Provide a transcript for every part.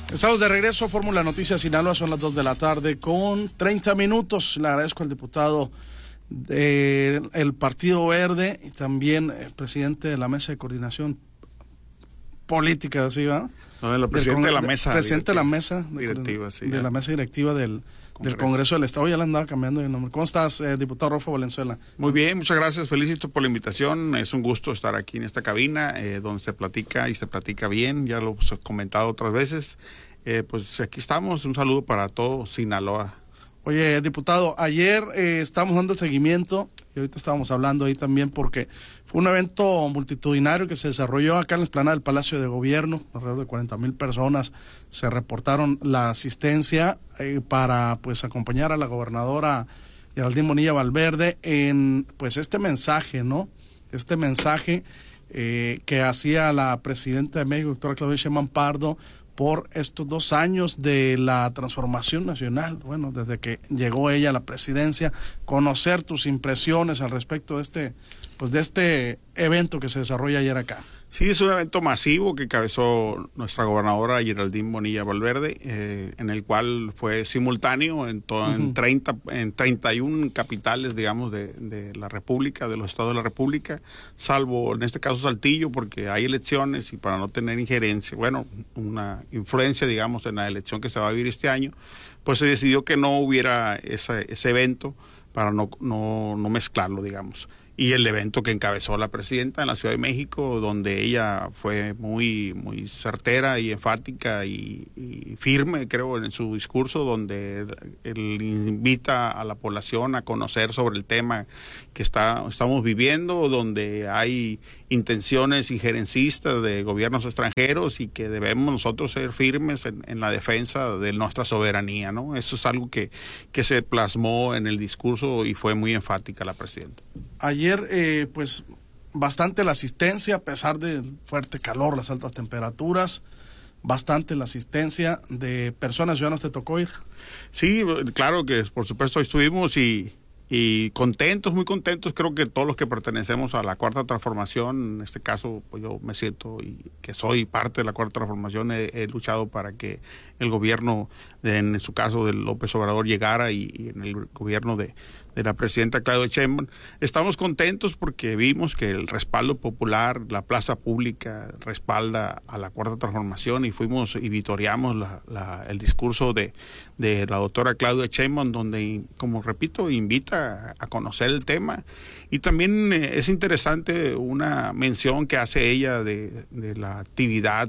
Estamos de regreso, Fórmula Noticias Sinaloa, son las 2 de la tarde con 30 minutos. Le agradezco al diputado del Partido Verde y también el presidente de la Mesa de Coordinación Política, ¿sí, va? No, el presidente de la mesa. Presidente de la mesa directiva, sí. De la mesa directiva del Congreso del Estado. Ya le andaba cambiando de nombre. ¿Cómo estás, diputado Rodolfo Valenzuela? Muy bien, muchas gracias. Felicito por la invitación. Es un gusto estar aquí en esta cabina donde se platica y se platica bien. Ya lo he comentado otras veces. Pues aquí estamos. Un saludo para todo Sinaloa. Oye, diputado, ayer estábamos dando el seguimiento y ahorita estábamos hablando ahí también porque fue un evento multitudinario que se desarrolló acá en la explanada del Palacio de Gobierno. Alrededor de 40,000 personas se reportaron la asistencia para pues acompañar a la gobernadora Geraldine Bonilla Valverde en pues este mensaje, ¿no? Este mensaje que hacía la presidenta de México, doctora Claudia Sheinbaum Pardo, por estos 2 años de la transformación nacional, bueno, desde que llegó ella a la presidencia, conocer tus impresiones al respecto de este evento que se desarrolla ayer acá. Sí, es un evento masivo que encabezó nuestra gobernadora Geraldine Bonilla Valverde, en el cual fue simultáneo en 31 capitales, digamos, de la República, de los estados de la República, salvo en este caso Saltillo, porque hay elecciones y para no tener injerencia, bueno, una influencia, digamos, en la elección que se va a vivir este año, pues se decidió que no hubiera ese evento para no mezclarlo, digamos. Y el evento que encabezó la presidenta en la Ciudad de México, donde ella fue muy certera y enfática y firme, creo, en su discurso, donde él invita a la población a conocer sobre el tema que estamos viviendo, donde hay intenciones injerencistas de gobiernos extranjeros y que debemos nosotros ser firmes en la defensa de nuestra soberanía, ¿no? Eso es algo que se plasmó en el discurso y fue muy enfática la presidenta. Ayer, pues, bastante la asistencia, a pesar del fuerte calor, las altas temperaturas, bastante la asistencia de personas, ciudadanos. ¿Te tocó ir? Sí, claro que por supuesto estuvimos y contentos, muy contentos. Creo que todos los que pertenecemos a la Cuarta Transformación, en este caso, pues yo me siento y que soy parte de la Cuarta Transformación, he luchado para que el gobierno, en su caso de López Obrador, llegara y en el gobierno de la presidenta Claudia Sheinbaum. Estamos contentos porque vimos que el respaldo popular, la plaza pública respalda a la Cuarta Transformación y fuimos y vitoreamos el discurso de la doctora Claudia Sheinbaum, donde, como repito, invita a conocer el tema. Y también es interesante una mención que hace ella de la actividad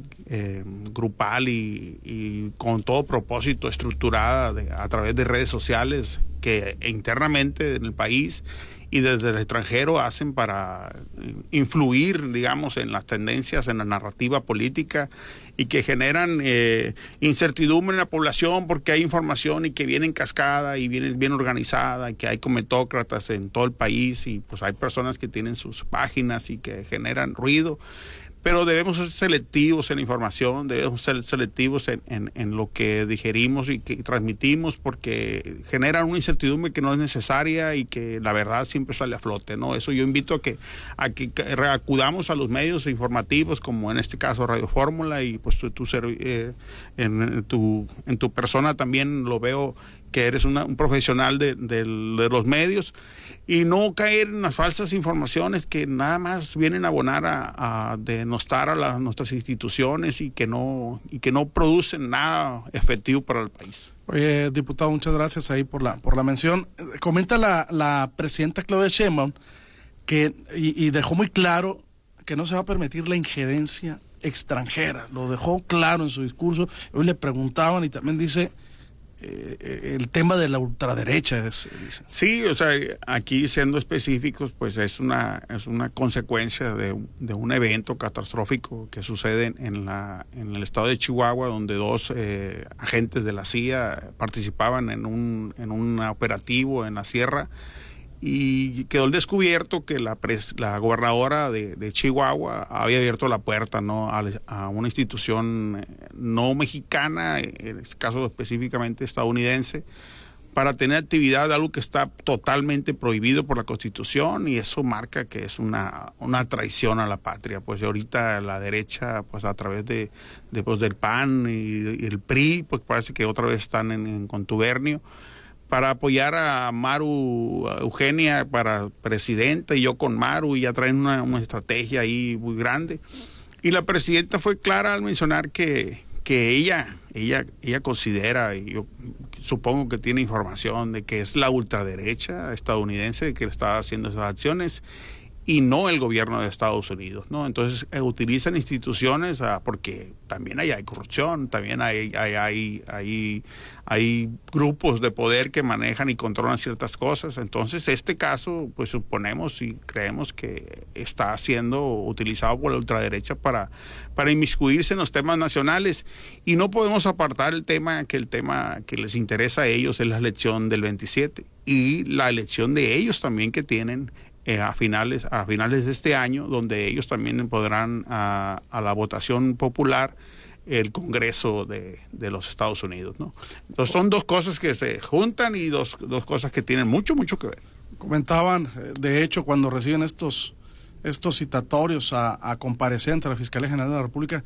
grupal y con todo propósito estructurada a través de redes sociales que internamente en el país y desde el extranjero hacen para influir, digamos, en las tendencias, en la narrativa política y que generan incertidumbre en la población porque hay información y que viene en cascada y viene bien organizada y que hay comentócratas en todo el país y pues hay personas que tienen sus páginas y que generan ruido. Pero debemos ser selectivos en la información, debemos ser selectivos en lo que digerimos y que transmitimos porque generan una incertidumbre que no es necesaria y que la verdad siempre sale a flote, ¿no? Eso yo invito a que acudamos a los medios informativos, como en este caso Radio Fórmula, y pues en tu persona también lo veo que eres un profesional de los medios, y no caer en las falsas informaciones que nada más vienen a abonar a denostar a nuestras instituciones y que no producen nada efectivo para el país. Oye, diputado, muchas gracias ahí por la mención. Comenta la presidenta Claudia Sheinbaum que y dejó muy claro que no se va a permitir la injerencia extranjera. Lo dejó claro en su discurso. Hoy le preguntaban y también dice el tema de la ultraderecha, dice. Sí, o sea, aquí siendo específicos, pues es una consecuencia de un evento catastrófico que sucede en el estado de Chihuahua, donde 2 agentes de la CIA participaban en un operativo en la sierra, y quedó el descubierto que la gobernadora de Chihuahua había abierto la puerta, ¿no?, a una institución no mexicana, en este caso específicamente estadounidense, para tener actividad, algo que está totalmente prohibido por la Constitución, y eso marca que es una traición a la patria. Pues ahorita la derecha, pues a través pues, del PAN y el PRI, pues parece que otra vez están en contubernio para apoyar a Maru, a Eugenia para presidenta, y yo con Maru, y ya traen una estrategia ahí muy grande. Y la presidenta fue clara al mencionar que ella considera, y yo supongo que tiene información de que es la ultraderecha estadounidense que está haciendo esas acciones y no el gobierno de Estados Unidos, ¿no? Entonces utilizan instituciones porque también hay corrupción, también hay grupos de poder que manejan y controlan ciertas cosas. Entonces este caso, pues suponemos y creemos que está siendo utilizado por la ultraderecha para inmiscuirse en los temas nacionales, y no podemos apartar el tema que les interesa a ellos es la elección del 27 y la elección de ellos también que tienen a finales de este año, donde ellos también podrán a la votación popular el Congreso de los Estados Unidos, ¿no? Entonces son dos cosas que se juntan y dos cosas que tienen mucho que ver. Comentaban, de hecho, cuando reciben estos citatorios a comparecer ante la Fiscalía General de la República,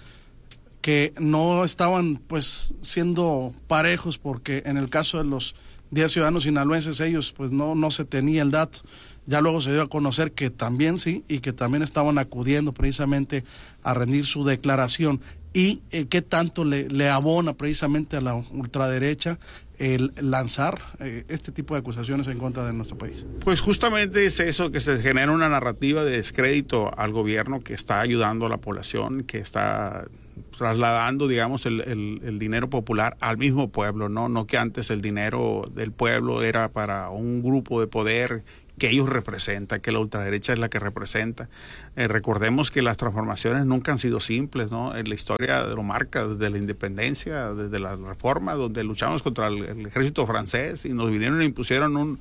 que no estaban pues siendo parejos, porque en el caso de los 10 ciudadanos sinaloenses, ellos pues no se tenía el dato. Ya luego se dio a conocer que también sí, y que también estaban acudiendo precisamente a rendir su declaración. ¿Y qué tanto le abona precisamente a la ultraderecha el lanzar este tipo de acusaciones en contra de nuestro país? Pues justamente es eso, que se genera una narrativa de descrédito al gobierno que está ayudando a la población, que está trasladando, digamos, el dinero popular al mismo pueblo, no que antes el dinero del pueblo era para un grupo de poder que ellos representan, que la ultraderecha es la que representa. Recordemos que las transformaciones nunca han sido simples, ¿no? En la historia lo marca desde la independencia, desde la reforma, donde luchamos contra el ejército francés y nos vinieron e impusieron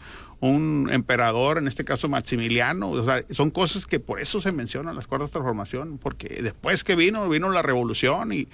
un emperador, en este caso Maximiliano. O sea, son cosas que por eso se mencionan las cuartas transformaciones, porque después que vino la revolución y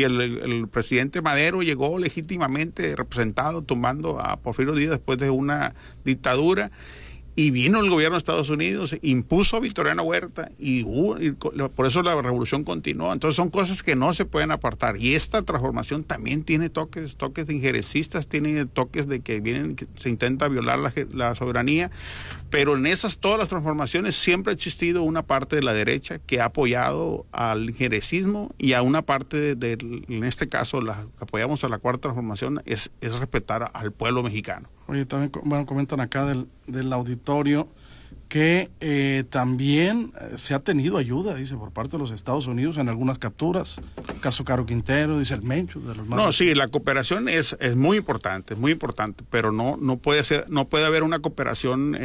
el presidente Madero llegó legítimamente representado, tumbando a Porfirio Díaz después de una dictadura. Y vino el gobierno de Estados Unidos, impuso a Victoriano Huerta y por eso la revolución continuó. Entonces son cosas que no se pueden apartar. Y esta transformación también tiene toques de injerencistas, tiene toques de que se intenta violar la soberanía. Pero en todas las transformaciones siempre ha existido una parte de la derecha que ha apoyado al injerencismo, y a una parte en este caso apoyamos a la cuarta transformación, es respetar al pueblo mexicano. Oye, también comentan acá del auditorio que también se ha tenido ayuda, dice, por parte de los Estados Unidos en algunas capturas. Caso Caro Quintero, dice el Mencho de los No, sí, la cooperación es muy importante, pero no puede haber una cooperación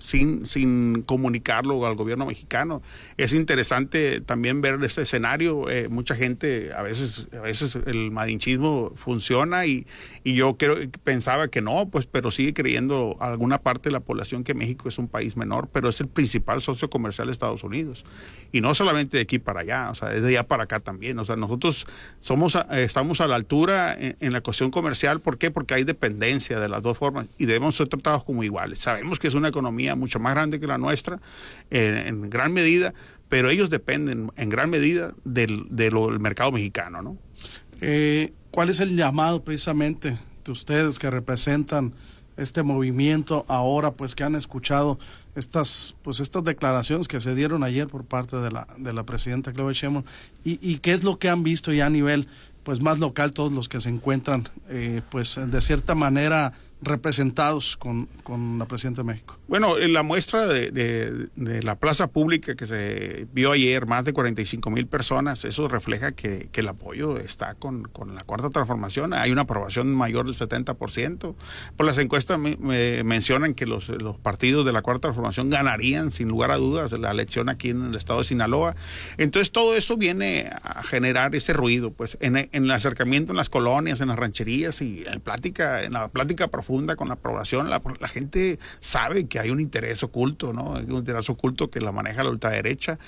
sin comunicarlo al gobierno mexicano. Es interesante también ver este escenario. Mucha gente, a veces el madinchismo funciona, y yo pensaba que no, pues, pero sigue creyendo alguna parte de la población que México es un país menor, pero es el principal socio comercial de Estados Unidos, y no solamente de aquí para allá, o sea, es de allá para acá también. O sea, nosotros estamos a la altura en la cuestión comercial. ¿Por qué? Porque hay dependencia de las dos formas y debemos ser tratados como iguales. Sabemos que es una economía mucho más grande que la nuestra, en gran medida, pero ellos dependen en gran medida del mercado mexicano, ¿no? ¿Cuál es el llamado precisamente de ustedes que representan este movimiento ahora, pues, que han escuchado estas declaraciones que se dieron ayer por parte de la presidenta Claudia Sheinbaum, y qué es lo que han visto ya a nivel pues más local, todos los que se encuentran pues de cierta manera representados con la presidenta de México? Bueno, en la muestra de la plaza pública que se vio ayer, más de 45,000 personas, eso refleja que el apoyo está con la cuarta transformación. Hay una aprobación mayor del 70%. Por las encuestas me mencionan que los partidos de la cuarta transformación ganarían sin lugar a dudas la elección aquí en el estado de Sinaloa. Entonces todo eso viene a generar ese ruido, pues, en el acercamiento en las colonias, en las rancherías, y en la plática profunda con la aprobación. La gente sabe que hay un interés oculto, ¿no? Hay un interés oculto que la maneja la ultraderecha,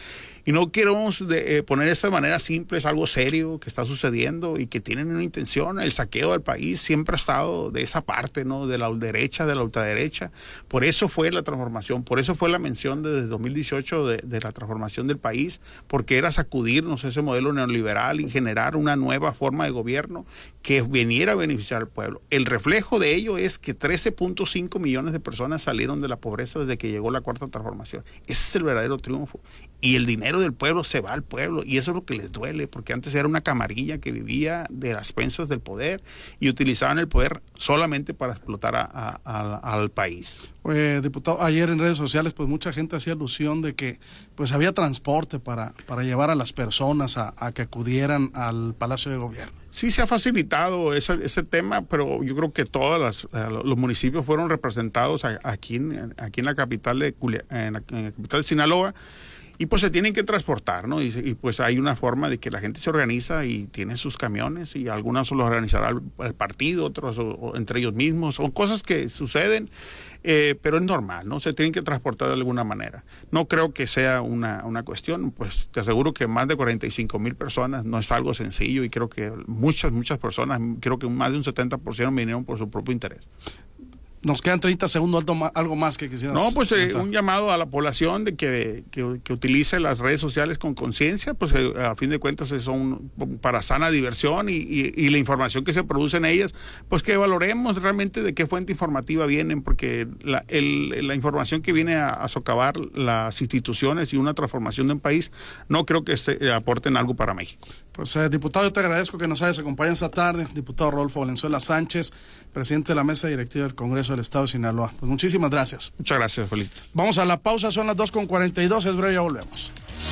Y no queremos poner de esta manera simple, es algo serio que está sucediendo y que tienen una intención. El saqueo del país siempre ha estado de esa parte, ¿no? De la derecha, de la ultraderecha. Por eso fue la transformación, por eso fue la mención desde 2018 de la transformación del país, porque era sacudirnos ese modelo neoliberal y generar una nueva forma de gobierno que viniera a beneficiar al pueblo. El reflejo de ello es que 13.5 millones de personas salieron de la pobreza desde que llegó la Cuarta Transformación. Ese es el verdadero triunfo. Y el dinero del pueblo se va al pueblo, y eso es lo que les duele, porque antes era una camarilla que vivía de las expensas del poder y utilizaban el poder solamente para explotar al país. Diputado, ayer en redes sociales pues mucha gente hacía alusión de que pues había transporte para llevar a las personas a que acudieran al Palacio de Gobierno. Sí se ha facilitado ese tema, pero yo creo que todos los municipios fueron representados aquí en la capital en la capital de Sinaloa. Y pues se tienen que transportar, ¿no? Y pues hay una forma de que la gente se organiza y tiene sus camiones, y algunas los organizará el partido, otros o entre ellos mismos. Son cosas que suceden, pero es normal, ¿no? Se tienen que transportar de alguna manera. No creo que sea una cuestión, pues te aseguro que más de 45,000 personas no es algo sencillo, y creo que muchas personas, creo que más de un 70% vinieron por su propio interés. Nos quedan 30 segundos, algo más que quisieras. No, pues un llamado a la población de que utilice las redes sociales con conciencia, pues a fin de cuentas son para sana diversión, y la información que se produce en ellas, pues que valoremos realmente de qué fuente informativa vienen, porque la información que viene a socavar las instituciones y una transformación de un país, no creo que aporten algo para México. Pues diputado, yo te agradezco que nos hayas acompañado esta tarde, diputado Rodolfo Valenzuela Sánchez, presidente de la Mesa Directiva del Congreso del Estado de Sinaloa. Pues muchísimas gracias. Muchas gracias, Felipe. Vamos a la pausa, son las 2:42, es breve, ya volvemos.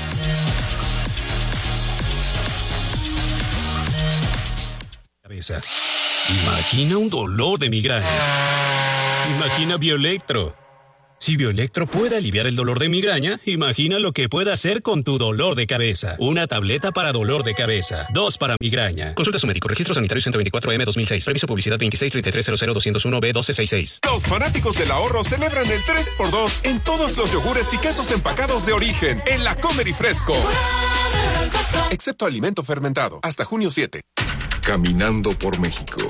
Imagina un dolor de migraña. Imagina Bioelectro. Si Bioelectro puede aliviar el dolor de migraña, imagina lo que puede hacer con tu dolor de cabeza. Una tableta para dolor de cabeza, 2 para migraña. Consulta a su médico. Registro sanitario 124M-2006. Previso publicidad 263300-201B1266. Los fanáticos del ahorro celebran el 3x2 en todos los yogures y quesos empacados de origen en la Comer y Fresco. Excepto alimento fermentado. Hasta junio 7. Caminando por México.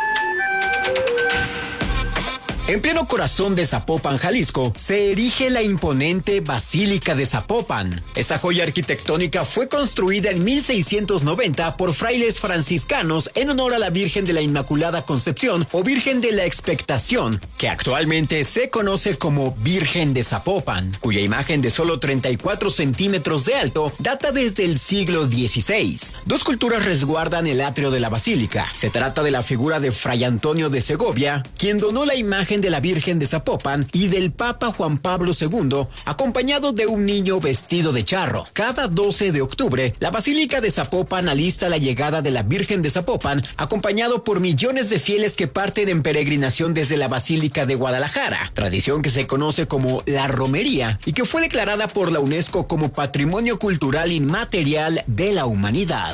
En pleno corazón de Zapopan, Jalisco, se erige la imponente Basílica de Zapopan. Esta joya arquitectónica fue construida en 1690 por frailes franciscanos en honor a la Virgen de la Inmaculada Concepción o Virgen de la Expectación, que actualmente se conoce como Virgen de Zapopan, cuya imagen de solo 34 centímetros de alto data desde el siglo XVI. 2 esculturas resguardan el atrio de la basílica. Se trata de la figura de Fray Antonio de Segovia, quien donó la imagen de la Virgen de Zapopan, y del Papa Juan Pablo II, acompañado de un niño vestido de charro. Cada 12 de octubre, la Basílica de Zapopan alista la llegada de la Virgen de Zapopan, acompañado por millones de fieles que parten en peregrinación desde la Basílica de Guadalajara, tradición que se conoce como la romería y que fue declarada por la UNESCO como Patrimonio Cultural Inmaterial de la Humanidad.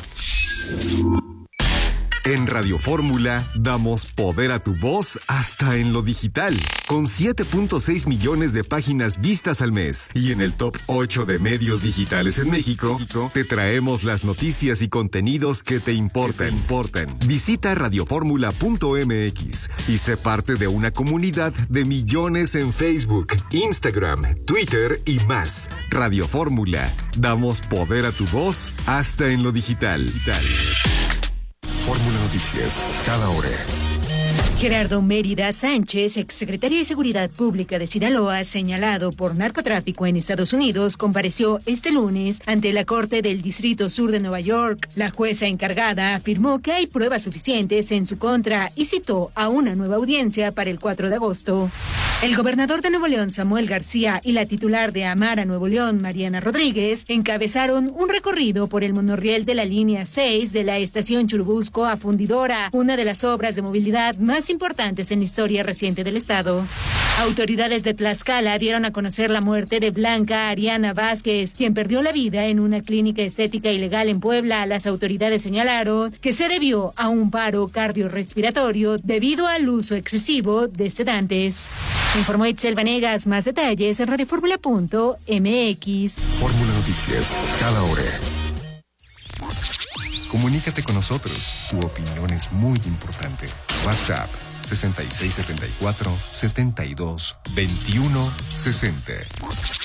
En Radio Fórmula damos poder a tu voz hasta en lo digital, con 7.6 millones de páginas vistas al mes. Y en el top 8 de medios digitales en México, te traemos las noticias y contenidos que te importan. Visita radioformula.mx y sé parte de una comunidad de millones en Facebook, Instagram, Twitter y más. Radio Fórmula, damos poder a tu voz hasta en lo digital. Fórmula Noticias, cada hora. Gerardo Mérida Sánchez, exsecretario de Seguridad Pública de Sinaloa, señalado por narcotráfico en Estados Unidos, compareció este lunes ante la Corte del Distrito Sur de Nueva York. La jueza encargada afirmó que hay pruebas suficientes en su contra y citó a una nueva audiencia para el 4 de agosto. El gobernador de Nuevo León, Samuel García, y la titular de Amara Nuevo León, Mariana Rodríguez, encabezaron un recorrido por el monorriel de la línea 6 de la estación Churubusco a Fundidora, una de las obras de movilidad más importantes en la historia reciente del estado. Autoridades de Tlaxcala dieron a conocer la muerte de Blanca Ariana Vázquez, quien perdió la vida en una clínica estética ilegal en Puebla. Las autoridades señalaron que se debió a un paro cardiorrespiratorio debido al uso excesivo de sedantes. Informó Itzel Vanegas. Más detalles en radioformula.mx. Fórmula Noticias, cada hora. Comunícate con nosotros. Tu opinión es muy importante. WhatsApp 6674-722160.